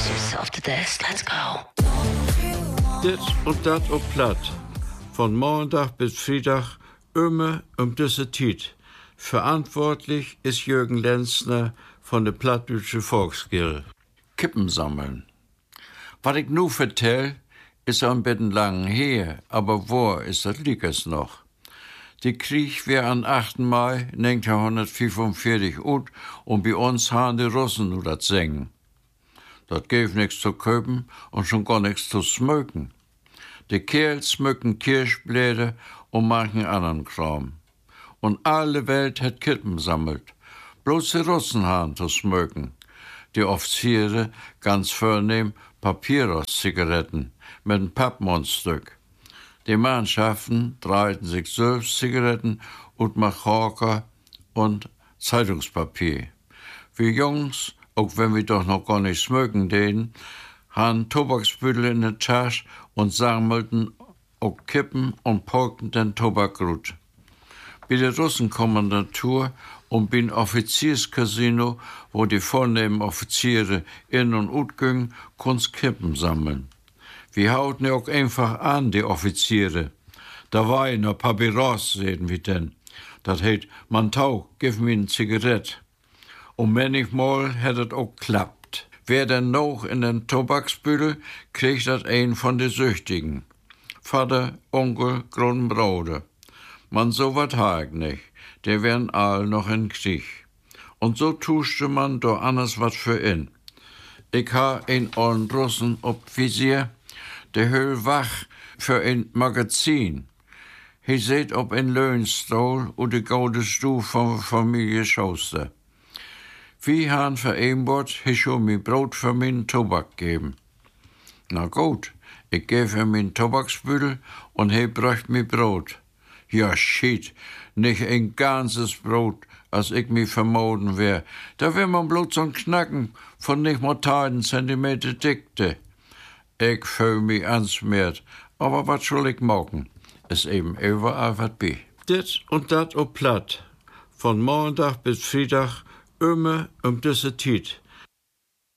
yourself to this. Let's go. Dit und dat op Platt. Von Montag bis Freitag immer diese Zeit. Verantwortlich ist Jürgen Lenzner von der Plattdeutsche Volksgilde. Kippen sammeln. Was ich nu vertell, ist ein bisschen lang her, aber wo ist das Liekes noch? Die Krieg wär am 8. Mai 1945 ut und bei uns haben die Russen nu dat singen. Dat gäf nix zu köpen und schon gar nix zu smöken. Die Kerls smöken Kirschbläder und manchen anderen Kram. Und alle Welt hat Kippen sammelt. Bloß die Russen haben zu smöken. Die Offiziere ganz vornehm Papyrus-Zigaretten mit einem Pappmundstück. Die Mannschaften dreiten sich selbst Zigaretten und Machorka und Zeitungspapier. Wir Jungs, auch wenn wir doch noch gar nicht smöken denen, haben Tobaksbüttel in der Tasche und sammelten auch Kippen und polkten den Tobak gut. Bei der Russenkommandantur und beim Offizierscasino, wo die vornehmen Offiziere in- und utgingen, kunst Kippen sammeln. Wir hauten ja auch einfach an, die Offiziere. Da war noch Papyrus, sehen wir denn. Das heißt, man tau, gib mir eine Zigarette. Und manchmal hat es auch klappt. Wer denn noch in den Tobaksbüttel, kriegt das ein von den Süchtigen. Vater, Onkel, Bruder. Man so wat ha ich nicht. Der wären all noch in Krieg. Und so tuschte man doch anders wat für ihn. Ich ha einen ollen Russen ob Visier, der höll wach für ein Magazin. He seht ob ein Löhnstol und die gouden Stuhl von Familie Schoster. Wie han für ein Bord, he schon mir Brot für min Tobak geben. Na gut, ich geb ihm min Tobaksbüttel und he bräucht mir Brot. Ja, shit, nicht ein ganzes Brot, als ich mi vermoden wär. Da wär man bloß so'n Knacken von nicht mal 10 Zentimeter Dickte. Ich fühl mich ansmert, aber was soll ich machen? Ist eben überall was bi. Dit und dat op Platt. Von Montag bis Freitag immer diese Zeit.